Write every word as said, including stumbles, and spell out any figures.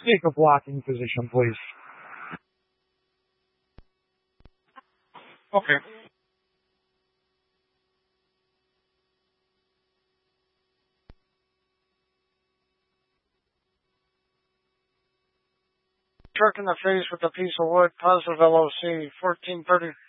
Take a blocking position, please. Okay. Truck in the face with a piece of wood, positive L O C, fourteen thirty.